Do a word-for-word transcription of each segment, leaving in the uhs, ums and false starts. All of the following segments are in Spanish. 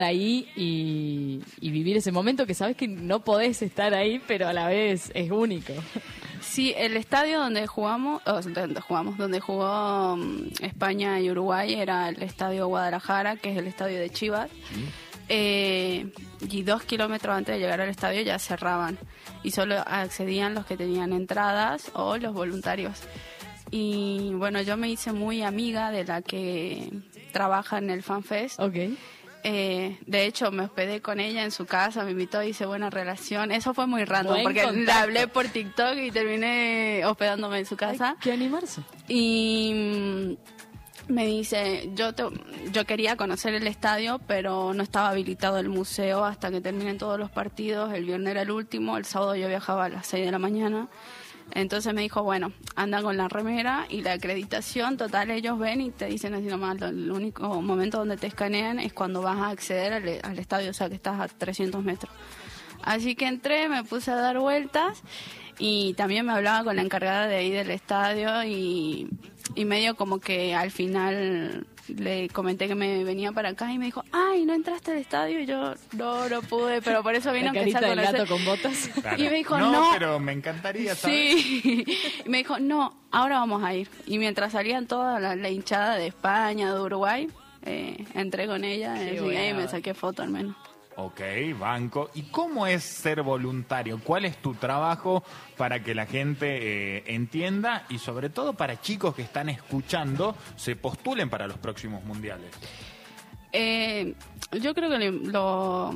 ahí y, y vivir ese momento que sabes que no podés estar ahí, pero a la vez es único. Sí, el estadio donde jugamos, oh, donde jugamos, donde jugó um, España y Uruguay era el estadio Guadalajara, que es el estadio de Chivas. ¿Sí? Eh, y dos kilómetros antes de llegar al estadio ya cerraban y solo accedían los que tenían entradas o los voluntarios. Y bueno, yo me hice muy amiga de la que trabaja en el FanFest. Okay. Eh, de hecho, me hospedé con ella en su casa, me invitó, hice buena relación. Eso fue muy random, Buen porque contacto. la hablé por TikTok y terminé hospedándome en su casa. Hay que animarse. Y mm, me dice, yo te, yo quería conocer el estadio, pero no estaba habilitado el museo hasta que terminen todos los partidos. El viernes era el último, el sábado yo viajaba a las seis de la mañana. Entonces me dijo, bueno, anda con la remera y la acreditación, total, ellos ven y te dicen así nomás, lo- el único momento donde te escanean es cuando vas a acceder al, al estadio, o sea que estás a trescientos metros. Así que entré, me puse a dar vueltas y también me hablaba con la encargada de ahí del estadio y, y medio como que al final le comenté que me venía para acá y me dijo, ay, ¿no entraste al estadio? Y yo, no, no pude, pero por eso vino La a empezar carita a del conocer. gato con botas. Claro. Y me dijo, no, no. pero me encantaría saber. Sí, y me dijo, no, ahora vamos a ir. Y mientras salían toda la, la hinchada de España, de Uruguay, eh, entré con ella Qué y buena. me saqué foto al menos. Ok, banco. ¿Y cómo es ser voluntario? ¿Cuál es tu trabajo para que la gente eh, entienda y sobre todo para chicos que están escuchando se postulen para los próximos mundiales? Eh, yo creo que lo, lo-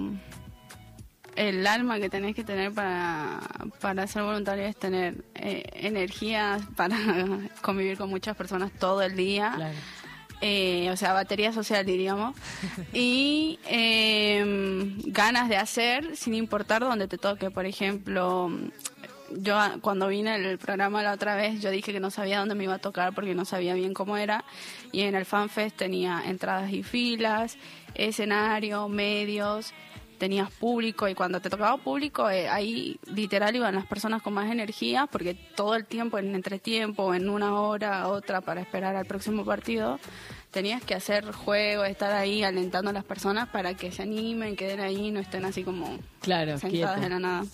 el alma que tenés que tener para, para ser voluntario es tener eh, energía para convivir con muchas personas todo el día. Claro. Eh, o sea, batería social, diríamos, y eh, ganas de hacer sin importar dónde te toque. Por ejemplo, yo a- cuando vine el programa la otra vez, yo dije que no sabía dónde me iba a tocar porque no sabía bien cómo era, y en el FanFest tenía entradas y filas, escenario, medios, tenías público, y cuando te tocaba público, eh, ahí literal iban las personas con más energía, porque todo el tiempo, en entretiempo, en una hora, otra, para esperar al próximo partido, tenías que hacer juego, estar ahí alentando a las personas para que se animen, queden ahí, no estén así como Claro, sentadas quieto. de la nada.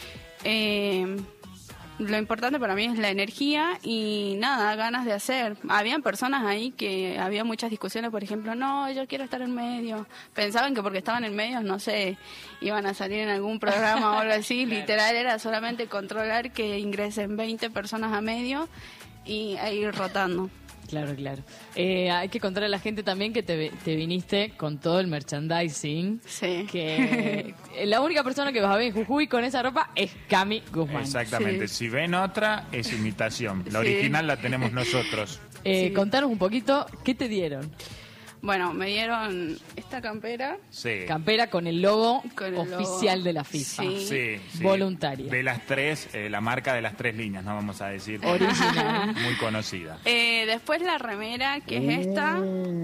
Eh, lo importante para mí es la energía y nada, ganas de hacer. Habían personas ahí que había muchas discusiones, por ejemplo, no, yo quiero estar en medio. Pensaban que porque estaban en medios, no sé, iban a salir en algún programa o algo así. Literal era solamente controlar que ingresen veinte personas a medio y a ir rotando. Claro, claro. Eh, hay que contarle a la gente también que te, te viniste con todo el merchandising. Sí. Que la única persona que vas a ver en Jujuy con esa ropa es Cami Guzmán. Exactamente. Sí. Si ven otra, es imitación. La Sí. original la tenemos nosotros. Eh, Sí. Contanos un poquito, ¿qué te dieron? Bueno, me dieron esta campera. Sí. Campera con el logo Con el oficial logo. de la FIFA. Sí. Sí, sí. Voluntaria. De las tres, eh, la marca de las tres líneas, no vamos a decir. Original. Muy conocida. Eh, después la remera, que es esta.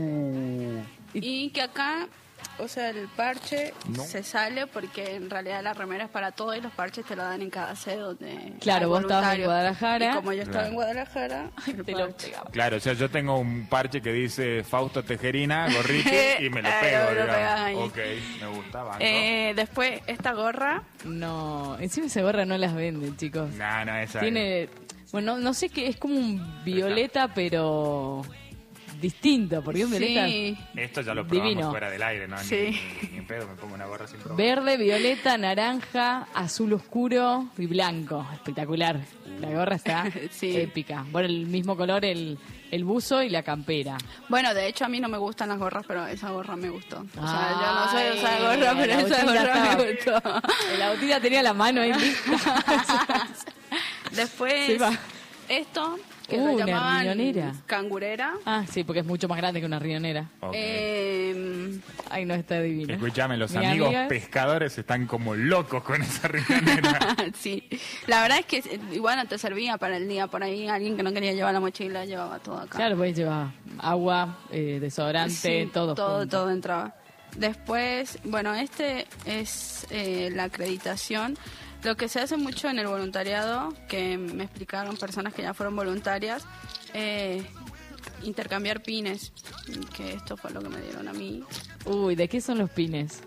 Y que acá, o sea, el parche No. se sale porque en realidad la remera es para todo y los parches te lo dan en cada sede donde Claro, hay vos estabas en voluntarios. Guadalajara. Y como yo estaba Claro. en Guadalajara, el Te lo parche. pegaba. Claro, o sea, yo tengo un parche que dice Fausto Tejerina, gorrite, y me lo Eh, pego, me lo pegas ahí. digamos. Ok, me gusta, banco. Eh, después esta gorra, No, encima esa gorra no las venden, chicos. No, no, esa Tiene, bueno, no, no sé qué, es como un violeta, pero distinto, porque un violeta sí, Esto ya lo probamos divino. fuera del aire, ¿no? Ni- Sí. Ni, ni en pedo me pongo una gorra sin probar. Verde, violeta, naranja, azul oscuro y blanco. Espectacular. La gorra está Sí. épica. Bueno, el mismo color, el, el buzo y la campera. bueno, de hecho a mí no me gustan las gorras, pero esa gorra me gustó. O sea, Ay, yo no soy de usar gorra, pero la esa botita gorra estaba- me gustó. La botella tenía la mano ahí lista. Después, Se va. esto, que Uh, lo una llamaban riñonera. cangurera. Ah, sí, porque es mucho más grande que una riñonera. Ok. Eh, Ay, no, está divino. Escúchame, los Mi amigos amiga- pescadores están como locos con esa riñonera. sí, la verdad es que eh, igual no te servía para el día. Por ahí alguien que no quería llevar la mochila llevaba todo acá. Claro, pues lleva agua, eh, desodorante, Sí, todo. todo, junto. todo entraba. Después, bueno, este es eh, la acreditación. Lo que se hace mucho en el voluntariado, que me explicaron personas que ya fueron voluntarias, eh, intercambiar pines, que esto fue lo que me dieron a mí. Uy, ¿de qué son los pines?